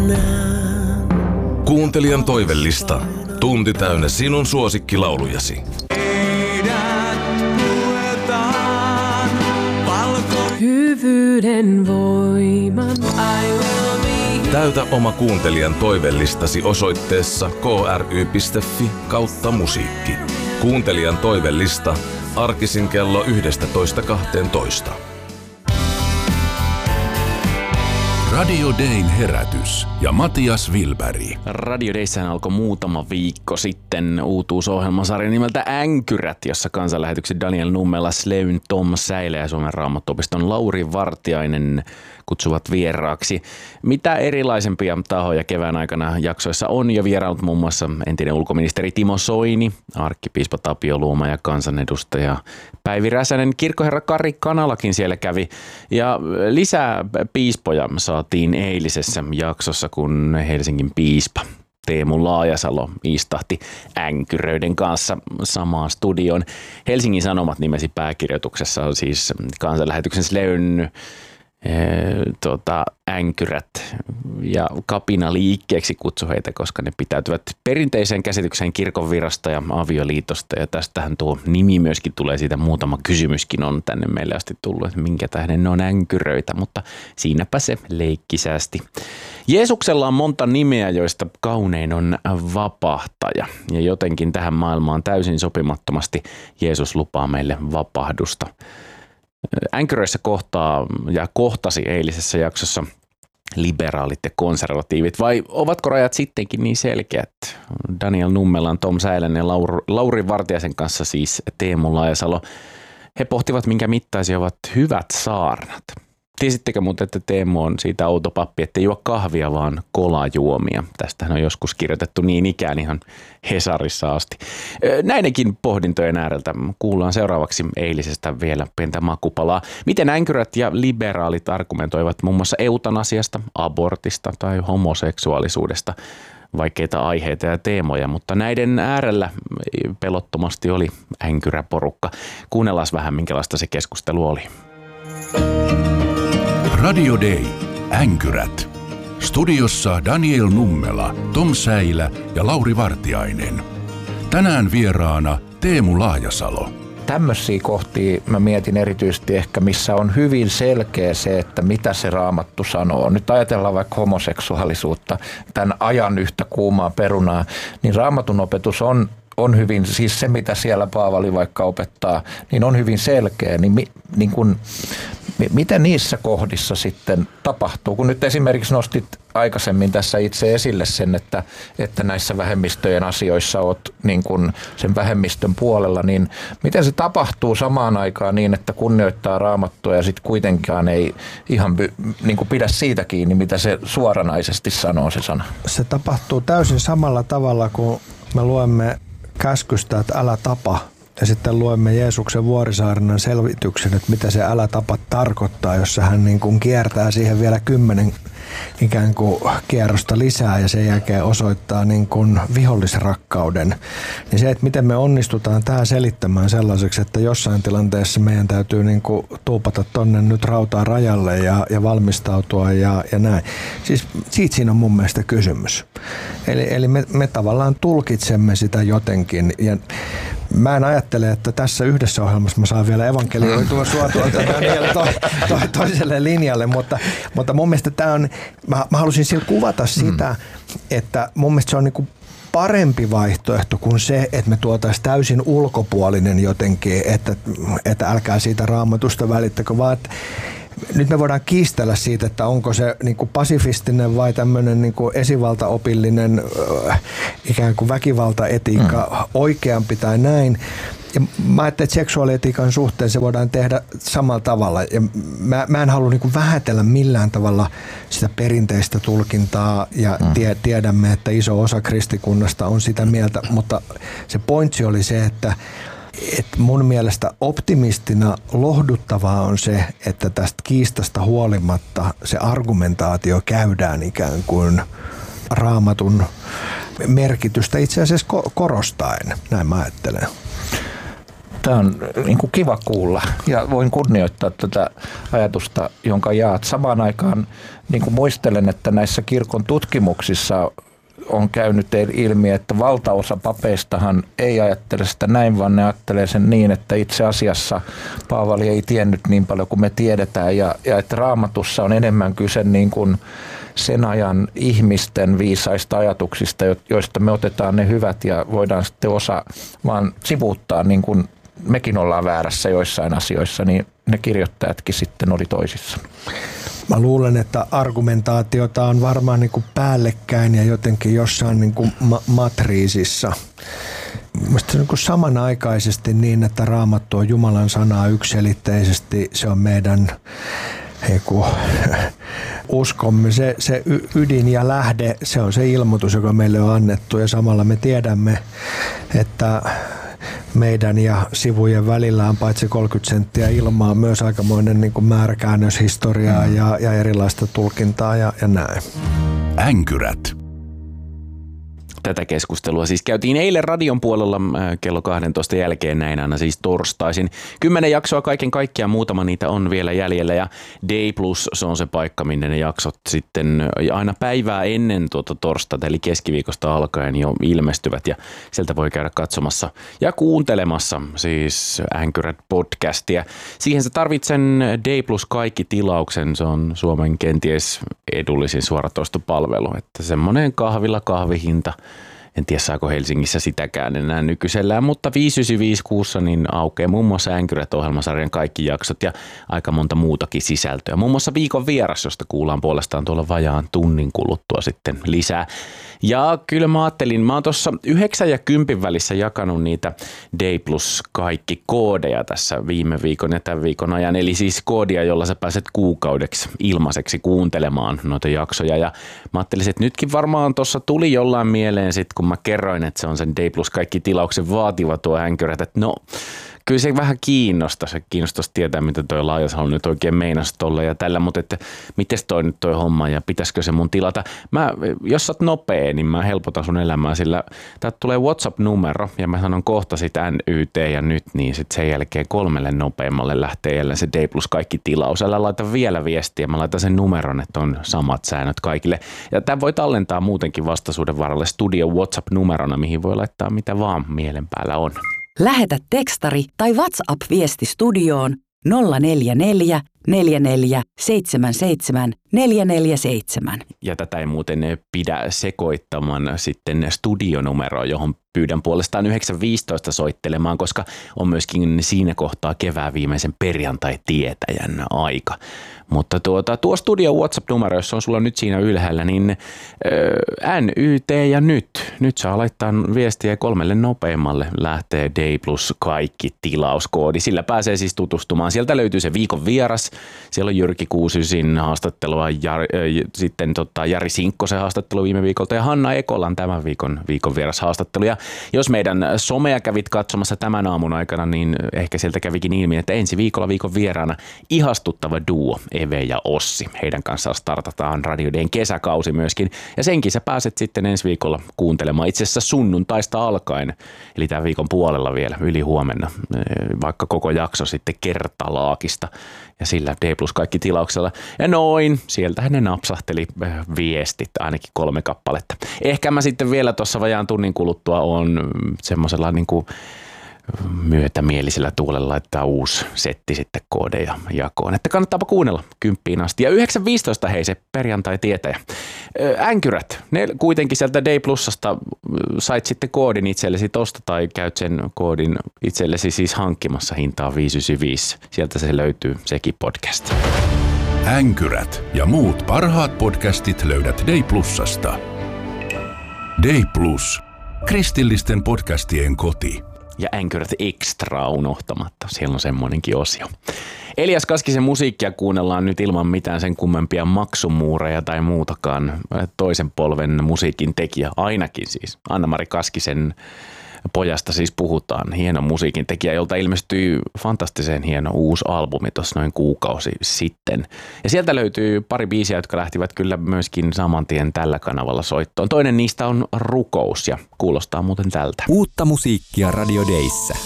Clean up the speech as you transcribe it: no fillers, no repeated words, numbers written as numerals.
Kuuntelijan toivellista. Tunti täynnä sinun suosikkilaulujasi. Hyvyyden voiman. Täytä oma kuuntelijan toivellistasi osoitteessa kry.fi/musiikki. Kuuntelijan toivellista arkisin kello 11:12. Radio Dayn herätys ja Matias Wilberg. Radio Dayssähän alkoi muutama viikko sitten uutuusohjelmasarja nimeltä Änkyrät, jossa kansanlähetyksen Daniel Nummela, Sleyn Tom Säilä ja Suomen Raamattuopiston Lauri Vartiainen kutsuvat vieraaksi. Mitä erilaisempia tahoja kevään aikana jaksoissa on jo vieraillut, muun muassa entinen ulkoministeri Timo Soini, arkkipiispa Tapio Luoma ja kansanedustaja Päivi Räsänen. Kirkkoherra Kari Kanalakin siellä kävi ja lisää piispoja saatiin eilisessä jaksossa, kun Helsingin piispa Teemu Laajasalo istahti änkyröiden kanssa samaan studioon. Helsingin Sanomat nimesi pääkirjoituksessa siis kansanlähetyksen Sleyn änkyrät ja kapinaliikkeeksi kutsu heitä, koska ne pitäytyvät perinteiseen käsitykseen kirkonvirasta ja avioliitosta. Ja tästähän tuo nimi myöskin tulee, siitä muutama kysymyskin on tänne meille asti tullut, että minkä tähden ne on änkyröitä, mutta siinäpä se leikkisästi. Jeesuksella on monta nimeä, joista kaunein on vapahtaja, ja jotenkin tähän maailmaan täysin sopimattomasti Jeesus lupaa meille vapahdusta. Änkyröissä kohtaa ja kohtasi eilisessä jaksossa liberaalit ja konservatiivit, vai ovatko rajat sittenkin niin selkeät? Daniel Nummelan, Tom Säilän ja Lauri Vartiaisen kanssa siis Teemu Laajasalo. He pohtivat, minkä mittaisia ovat hyvät saarnat. Tiesittekö muuten, että Teemu on siitä outo pappi, ettei juo kahvia, vaan kolajuomia. Tästähän on joskus kirjoitettu niin ikään ihan Hesarissa asti. Näidenkin pohdintojen ääreltä kuullaan seuraavaksi eilisestä vielä pientä makupalaa. Miten änkyrät ja liberaalit argumentoivat muun muassa eutanasiasta, abortista tai homoseksuaalisuudesta. Vaikeita aiheita ja teemoja, mutta näiden äärellä pelottomasti oli änkyräporukka. Kuunnellaan vähän, minkälaista se keskustelu oli. Radio Day. Änkyrät. Studiossa Daniel Nummela, Tom Säilä ja Lauri Vartiainen. Tänään vieraana Teemu Laajasalo. Tämmöisiä kohtia mä mietin erityisesti ehkä, missä on hyvin selkeä se, että mitä se Raamattu sanoo. Nyt ajatellaan vaikka homoseksuaalisuutta, tämän ajan yhtä kuumaa perunaa, niin Raamatun opetus on hyvin, siis se mitä siellä Paavali vaikka opettaa, niin on hyvin selkeä. Mitä niissä kohdissa sitten tapahtuu? Kun nyt esimerkiksi nostit aikaisemmin tässä itse esille sen, että näissä vähemmistöjen asioissa olet niin kuin sen vähemmistön puolella, niin miten se tapahtuu samaan aikaan niin, että kunnioittaa Raamattua ja sitten kuitenkaan ei ihan niin kuin pidä siitä kiinni, mitä se suoranaisesti sanoo se sana? Se tapahtuu täysin samalla tavalla, kun me luemme käskystä, että älä tapa. Ja sitten luemme Jeesuksen Vuorisaarnan selvityksen, että mitä se älä tapa tarkoittaa, jossa hän niin kuin kiertää siihen vielä 10 ikään kuin kierrosta lisää ja sen jälkeen osoittaa niin kuin vihollisrakkauden. Niin se, että miten me onnistutaan tämä selittämään sellaiseksi, että jossain tilanteessa meidän täytyy niin kuin tuupata tonne nyt rautaa rajalle ja valmistautua ja näin. Siis siitä siinä on mun mielestä kysymys. Eli me tavallaan tulkitsemme sitä jotenkin ja mä en ajattele, että tässä yhdessä ohjelmassa mä saan vielä evankelioitua sua tuolta toiselle linjalle, mutta mun mielestä tämä on, mä halusin sillä kuvata sitä, että mun mielestä se on niinku parempi vaihtoehto kuin se, että me tuotaisiin täysin ulkopuolinen jotenkin, että älkää siitä Raamatusta välittäkö, vaan että nyt me voidaan kiistellä siitä, että onko se niin kuin pasifistinen vai tämmöinen niin kuin esivaltaopillinen ikään kuin väkivaltaetiikka oikeampi tai näin. Ja mä ajattelin, että seksuaalietiikan suhteen se voidaan tehdä samalla tavalla. Ja mä en halua niin kuin vähätellä millään tavalla sitä perinteistä tulkintaa ja tiedämme, että iso osa kristikunnasta on sitä mieltä, mutta se pointsi oli se, että mun mielestä optimistina lohduttavaa on se, että tästä kiistasta huolimatta se argumentaatio käydään ikään kuin Raamatun merkitystä itse asiassa korostaen, näin mä ajattelen. Tämä on niin kuin kiva kuulla ja voin kunnioittaa tätä ajatusta, jonka jaat. Samaan aikaan niin kuin muistelen, että näissä kirkon tutkimuksissa on käynyt ilmi, että valtaosa papeistahan ei ajattele sitä näin, vaan ne ajattelee sen niin, että itse asiassa Paavali ei tiennyt niin paljon kuin me tiedetään ja että Raamatussa on enemmän kyse niin kuin sen ajan ihmisten viisaista ajatuksista, joista me otetaan ne hyvät ja voidaan sitten osa vaan sivuuttaa, niin kuin mekin ollaan väärässä joissain asioissa, niin ne kirjoittajatkin sitten oli toisissa. Mä luulen, että argumentaatiota on varmaan niin kuin päällekkäin ja jotenkin jossain niin kuin matriisissa. Mielestäni se on niin kuin samanaikaisesti niin, että Raamattu on Jumalan sanaa yksiselitteisesti. Se on meidän uskomme, se ydin ja lähde, se on se ilmoitus, joka meille on annettu. Ja samalla me tiedämme, että meidän ja sivujen välillä on paitsi 30 senttiä ilmaa myös aikamoinen niin kuin määräkäännöshistoriaa ja erilaista tulkintaa ja näin. Änkyrät. Tätä keskustelua siis käytiin eilen radion puolella kello 12 jälkeen näin aina siis torstaisin. 10 jaksoa kaiken kaikkiaan, muutama niitä on vielä jäljellä ja Day Plus, se on se paikka, minne ne jaksot sitten aina päivää ennen tuota torstaita eli keskiviikosta alkaen jo ilmestyvät ja sieltä voi käydä katsomassa ja kuuntelemassa siis Änkyrät podcastia. Siihen sä tarvitset Day Plus kaikki tilauksen, se on Suomen kenties edullisin suoratoistopalvelu, että semmoinen kahvihinta. En tiedä, saako Helsingissä sitäkään enää nykyisellään, mutta 5,95 kuussa niin aukeaa muun muassa Änkyrät-ohjelmasarjan kaikki jaksot ja aika monta muutakin sisältöä. Muun muassa viikon vieras, josta kuullaan puolestaan tuolla vajaan tunnin kuluttua sitten lisää. Ja kyllä mä ajattelin, mä oon tuossa 9 ja 10 välissä jakanut niitä Day Plus kaikki koodeja tässä viime viikon ja tämän viikon ajan. Eli siis koodia, jolla sä pääset kuukaudeksi ilmaiseksi kuuntelemaan noita jaksoja. Ja mä ajattelin, että nytkin varmaan tuossa tuli jollain mieleen sit, kun mä kerroin, että se on sen Day Plus kaikki tilauksen vaativa tuo Änkyrät, että no kyllä se vähän kiinnostaisi tietää, mitä toi Laajasalo nyt oikein meinasi tolle ja tällä, mutta että mites toi nyt toi homma ja pitäisikö se mun tilata. Jos sä oot nopea, niin mä helpotan sun elämää, sillä täältä tulee WhatsApp-numero ja mä sanon kohta sitä NYT ja nyt, niin sit sen jälkeen 3 nopeammalle lähtee jälleen se Day Plus kaikki tilaus. Älä laita vielä viestiä, mä laitan sen numeron, että on samat säännöt kaikille. Ja tää voi tallentaa muutenkin vastaisuuden varalle Studio WhatsApp-numerona, mihin voi laittaa mitä vaan mielen päällä on. Lähetä tekstari tai WhatsApp-viesti studioon 044 44 77 447. Ja tätä ei muuten pidä sekoittamaan sitten studionumeroa, johon pyydän puolestaan 9.15 soittelemaan, koska on myöskin siinä kohtaa kevään viimeisen perjantai-tietäjän aika. Mutta tuo studio WhatsApp-numero, jos on sulla nyt siinä ylhäällä, niin NYT ja nyt. Nyt saa laittaa viestiä 3 nopeammalle. Lähtee Day Plus kaikki tilauskoodi. Sillä pääsee siis tutustumaan. Sieltä löytyy se viikon vieras. Siellä on Jyrki Kuusysin haastattelua, sitten Jari Sinkkosen haastattelu viime viikolta ja Hanna Ekolan tämän viikon vieras haastattelu. Ja jos meidän somea kävit katsomassa tämän aamun aikana, niin ehkä sieltä kävikin ilmi, että ensi viikolla viikon vieraana ihastuttava duo Eve ja Ossi. Heidän kanssaan startataan Radio Dayn kesäkausi myöskin. Ja senkin sä pääset sitten ensi viikolla kuuntelemaan itse asiassa sunnuntaista alkaen. Eli tämän viikon puolella vielä yli huomenna, vaikka koko jakso sitten kertalaakista. Ja sillä D plus kaikki tilauksella. Ja noin, sieltähän ne napsahteli viestit, ainakin 3 kappaletta. Ehkä mä sitten vielä tuossa vajaan tunnin kuluttua on semmoisella niinku myötämielisellä tuulella laittaa uusi setti sitten koodeja jakoon. Että kannattaapa kuunnella 10 asti. Ja 9.15 hei se perjantai-tietäjä. Änkyrät, ne kuitenkin sieltä Day Plusasta sait sitten koodin itsellesi tosta tai käyt sen koodin itsellesi siis hankkimassa hintaa 5,95. Sieltä se löytyy sekin podcast. Änkyrät ja muut parhaat podcastit löydät Day Plusasta. Day Plus. Kristillisten podcastien koti. Ja Änkyrät Extra unohtamatta. Siellä on semmoinenkin osio. Elias Kaskisen musiikkia kuunnellaan nyt ilman mitään sen kummempia maksumuureja tai muutakaan. Toisen polven musiikin tekijä, ainakin siis. Anna-Mari Kaskisen pojasta siis puhutaan. Hieno musiikin tekijä, jolta ilmestyi fantastisen hieno uusi albumi tuossa noin kuukausi sitten. Ja sieltä löytyy pari biisiä, jotka lähtivät kyllä myöskin saman tien tällä kanavalla soittoon. Toinen niistä on Rukous ja kuulostaa muuten tältä. Uutta musiikkia Radio Dayssä.